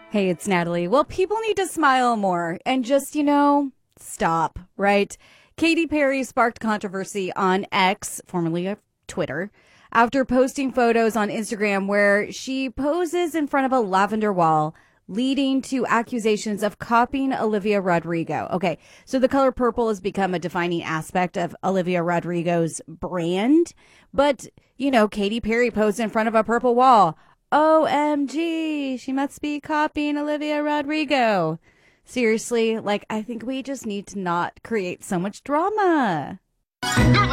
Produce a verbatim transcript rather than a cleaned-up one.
Hey, it's Natalie. Well, people need to smile more and just, you know, stop, right? Katy Perry sparked controversy on X, formerly of Twitter, after posting photos on Instagram where she poses in front of a lavender wall, leading to accusations of copying Olivia Rodrigo. Okay, so the color purple has become a defining aspect of Olivia Rodrigo's brand. But, you know, Katy Perry posed in front of a purple wall. O M G, she must be copying Olivia Rodrigo. Seriously, like, I think we just need to not create so much drama.